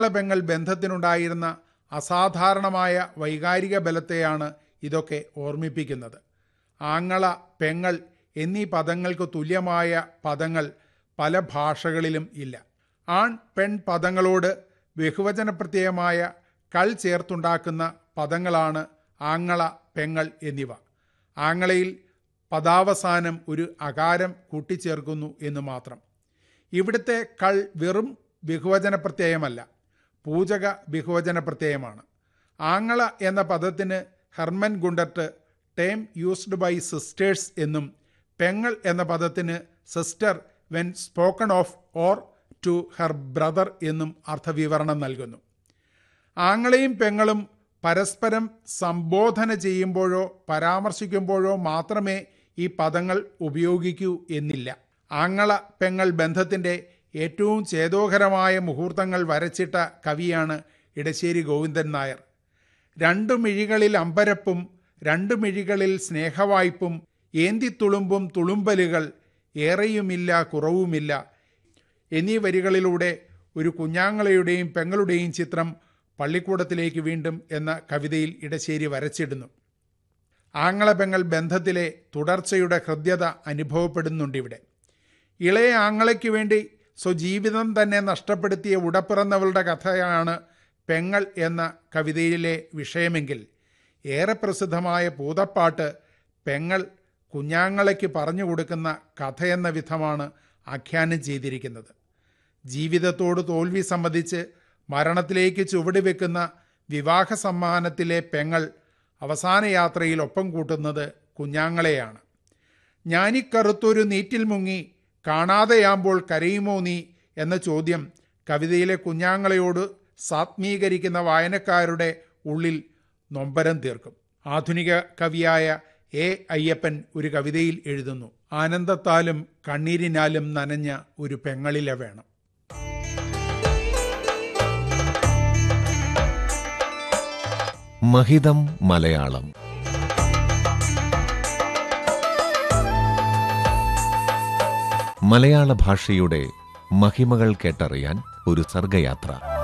പെങ്ങൾ ബന്ധത്തിനുണ്ടായിരുന്ന അസാധാരണമായ വൈകാരിക ബലത്തെയാണ് ഇതൊക്കെ ഓർമ്മിപ്പിക്കുന്നത്. ആങ്ങള, പെങ്ങൾ എന്നീ പദങ്ങൾക്ക് തുല്യമായ പദങ്ങൾ പല ഭാഷകളിലും ഇല്ല. ആൺ പെൺ പദങ്ങളോട് ബഹുവചന പ്രത്യയമായ കൾ ചേർത്തുണ്ടാക്കുന്ന പദങ്ങളാണ് ആങ്ങള, പെങ്ങൾ എന്നിവ. ആങ്ങളയിൽ പദാവസാനം ഒരു അകാരം കൂട്ടിച്ചേർക്കുന്നു എന്ന് മാത്രം. ഇവിടുത്തെ കൾ വെറും ബഹുവചന പ്രത്യയമല്ല, പൂജക ബഹുവചന പ്രത്യയമാണ്. ആങ്ങള എന്ന പദത്തിന് Hermann Gundert term used by sisters എന്നും പെങ്ങൾ എന്ന പദത്തിന് sister when spoken of or to her brother എന്നും അർത്ഥവിവരണം നൽകുന്നു. ആങ്ങളെയും പെങ്ങളും പരസ്പരം സംബോധന ചെയ്യുമ്പോഴോ പരാമർശിക്കുമ്പോഴോ മാത്രമേ ഈ പദങ്ങൾ ഉപയോഗിക്കൂ എന്നില്ല. ആങ്ങള പെങ്ങൾ ബന്ധത്തിൻ്റെ ഏറ്റവും ചേതോഹരമായ മുഹൂർത്തങ്ങൾ വരച്ചിട്ട കവിയാണ് ഇടശ്ശേരി ഗോവിന്ദൻ നായർ. രണ്ടു മിഴികളിൽ അമ്പരപ്പും രണ്ടു മിഴികളിൽ സ്നേഹവായ്പും ഏന്തിത്തുളുമ്പും തുളുമ്പലുകൾ ഏറെയുമില്ല കുറവുമില്ല എന്നീ വരികളിലൂടെ ഒരു കുഞ്ഞാങ്ങളയുടെയും പെങ്ങളുടെയും ചിത്രം പള്ളിക്കൂടത്തിലേക്ക് വീണ്ടും എന്ന കവിതയിൽ ഇടശ്ശേരി വരച്ചിടുന്നു. ആങ്ങള പെങ്ങൾ ബന്ധത്തിലെ തുടർച്ചയുടെ ഹൃദ്യത അനുഭവപ്പെടുന്നുണ്ടിവിടെ. ഇളയ ആങ്ങളയ്ക്ക് വേണ്ടി സ്വജീവിതം തന്നെ നഷ്ടപ്പെടുത്തിയ ഉടപ്പിറന്നവളുടെ കഥയാണ് പെങ്ങൾ എന്ന കവിതയിലെ വിഷയമെങ്കിൽ ഏറെ പ്രസിദ്ധമായ പൂതപ്പാട്ട് പെങ്ങൾ കുഞ്ഞാങ്ങളയ്ക്ക് പറഞ്ഞു കൊടുക്കുന്ന കഥയെന്ന വിധമാണ് ആഖ്യാനം ചെയ്തിരിക്കുന്നത്. ജീവിതത്തോട് തോൽവി സമ്മതിച്ച് മരണത്തിലേക്ക് ചുവടുവെക്കുന്ന വിവാഹ സമ്മാനത്തിലെ പെങ്ങൾ അവസാന യാത്രയിൽ ഒപ്പം കൂട്ടുന്നത് കുഞ്ഞാങ്ങളെയാണ്. ഞാനിക്കറുത്തൊരു നീറ്റിൽ മുങ്ങി കാണാതെയാകുമ്പോൾ കരയുമോ നീ എന്ന ചോദ്യം കവിതയിലെ കുഞ്ഞാങ്ങളയോട് സാത്മീകരിക്കുന്ന വായനക്കാരുടെ ഉള്ളിൽ നൊമ്പരം തീർക്കും. ആധുനിക കവിയായ എ അയ്യപ്പൻ ഒരു കവിതയിൽ എഴുതുന്നു: ആനന്ദത്താലും കണ്ണീരിനാലും നനഞ്ഞ ഒരു പെങ്ങളില വേണം. മഹിതം മലയാളം. മലയാള ഭാഷയുടെ മഹിമകൾ കേട്ടറിയാൻ ഒരു സർഗയാത്ര.